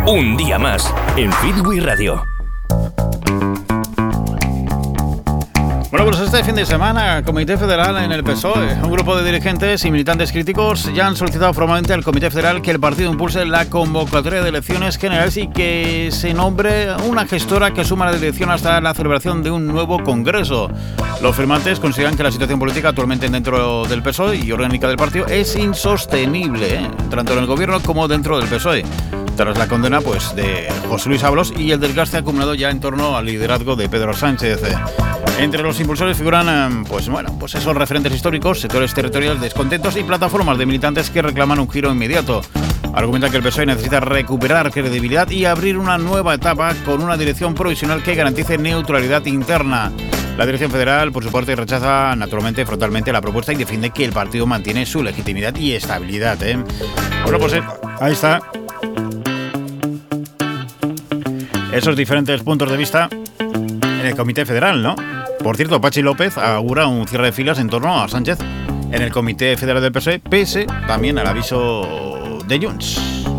Un día más en Fitwi Radio. Bueno, pues este fin de semana, Comité Federal en el PSOE, un grupo de dirigentes y militantes críticos ya han solicitado formalmente al Comité Federal que el partido impulse la convocatoria de elecciones generales y que se nombre una gestora que asuma la dirección hasta la celebración de un nuevo congreso. Los firmantes consideran que la situación política actualmente dentro del PSOE y orgánica del partido es insostenible, tanto en el gobierno como dentro del PSOE. Tras la condena de José Luis Ábalos y el desgaste acumulado ya en torno al liderazgo de Pedro Sánchez. Entre los impulsores figuran esos referentes históricos, sectores territoriales descontentos y plataformas de militantes que reclaman un giro inmediato. Argumentan que el PSOE necesita recuperar credibilidad y abrir una nueva etapa con una dirección provisional que garantice neutralidad interna. La dirección federal, por su parte, rechaza naturalmente frontalmente la propuesta y defiende que el partido mantiene su legitimidad y estabilidad. Bueno, pues ahí está. Esos diferentes puntos de vista en el Comité Federal, ¿no? Por cierto, Patxi López augura un cierre de filas en torno a Sánchez en el Comité Federal del PSOE, pese también al aviso de Junts.